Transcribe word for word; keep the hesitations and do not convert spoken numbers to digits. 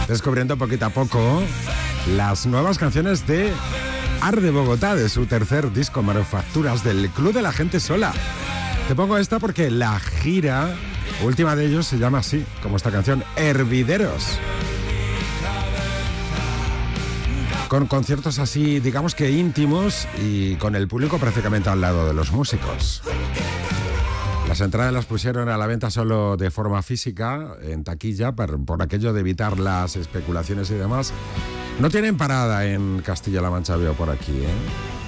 descubriendo poquito a poco las nuevas canciones de Art de Bogotá, de su tercer disco, Manufacturas, del Club de la Gente Sola. Te pongo esta porque la gira última de ellos se llama así, como esta canción, Hervideros. Con conciertos así, digamos que íntimos y con el público prácticamente al lado de los músicos. Las entradas las pusieron a la venta solo de forma física, en taquilla, por, por aquello de evitar las especulaciones y demás. No tienen parada en Castilla-La Mancha, veo por aquí, ¿eh?